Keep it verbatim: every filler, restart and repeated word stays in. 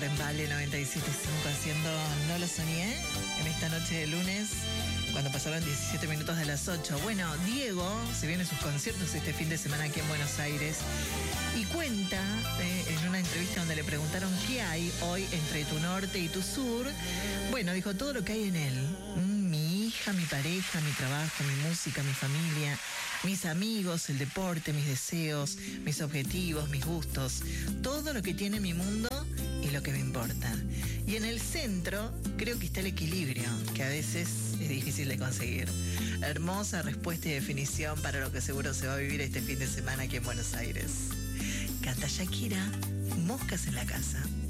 siempre en Vale noventa y siete punto cinco haciendo No lo soñé en esta noche de lunes, cuando pasaron diecisiete minutos de las ocho. Bueno, Diego se viene a sus conciertos este fin de semana aquí en Buenos Aires y cuenta eh, en una entrevista donde le preguntaron qué hay hoy entre tu norte y tu sur. Bueno, dijo todo lo que hay en él. Mm, mi hija, mi pareja, mi trabajo, mi música, mi familia, mis amigos, el deporte, mis deseos, mis objetivos, mis gustos, todo lo que tiene mi mundo y lo que me importa. Y en el centro creo que está el equilibrio, que a veces es difícil de conseguir. Hermosa respuesta y definición para lo que seguro se va a vivir este fin de semana aquí en Buenos Aires. Canta Shakira, Moscas en la casa.